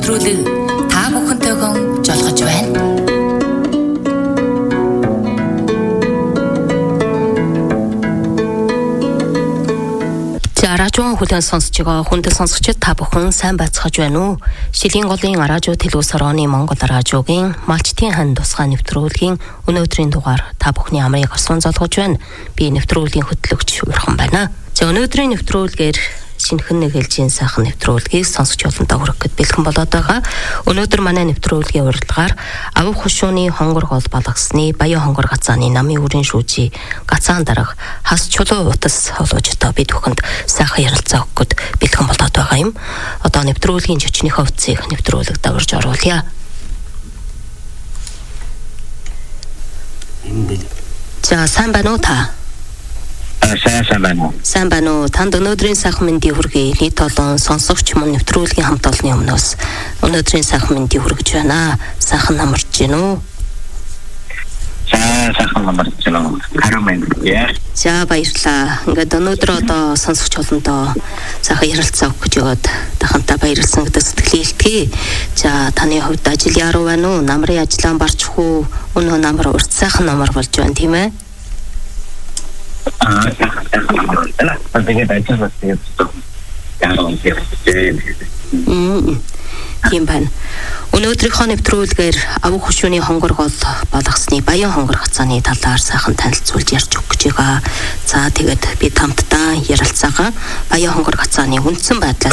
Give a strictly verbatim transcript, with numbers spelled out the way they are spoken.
нэвтрүүлэг та бүхэнтэйгэн жолгож байна. За радио хүлээн сонсож байгаа хүндэт сонсогчид та бүхэн сайн байцгааж байна уу? Шилийн голын радио телевиз орооны Монгол радиогийн малчтын хань тусгай нэвтрүүлгийн өнөөдрийн дугаар та бүхний амрыг орсон залгаж байна. Би нэвтрүүлгийн хөтлөгч Урхан байна. За өнөөдрийн нэвтрүүлгээр шинэхэн нэг хэлжийн сайхан нэвтрүүлгийг сонсогч олонтаа хүргэх гэд бэлхэн болоод байгаа. Өнөөдөр манай нэвтрүүлгийн урилгаар авах хушууны хонгор гол балгасны Баян хонгор гацааны намын үрийн шүүжи гацаан дарга хас чулуу утас олоожтой бид бүхэнд сайхан ярилцаа өгөхөд бэлхэн болоод байгаа юм. Одоо нэвтрүүлгийн жичнийхээ утсыг нэвтрүүлэг даварж оруулъя. За сайн байна уу та? Сайн сайн байна уу? Сайн байна уу? Танд өнөөдрийн сайхан мэндийг хүргэе. Нийт олон сонсогч мөн нэвтрүүлгийн хамт олонны өмнөөс өнөөдрийн сайхан мэндийг хүргэж байна. Сайхан намарч гин үү? Сайн сайхан намарч гин үү? Харин мэнд. Яа. За баярлалаа. Ингээд өнөөдөр одоо сонсогч олондоо сайхан ярилцаа өгөх гэж яваад тахантай баярлсан гэдэг сэтгэлээ илтгэе. За таны хувьд ажил яруу байна уу? Намрын ажиллаан барчих уу? Өнөө намар урт сайхан намар болж байна тийм ээ? Аа, яа, тэгээд ажил хийх яагаад тийм байна. Өнөөдрийнхөө нэвтрүүлгээр авах хушууны хонгор гол балгасны Баян хонгор гацааны талаар сайхан танилцуулж ярьж өгөх гэж байгаа. За тэгээд бид хамтдаа ярилцаагаа Баян хонгор гацааны үндсэн байдлаас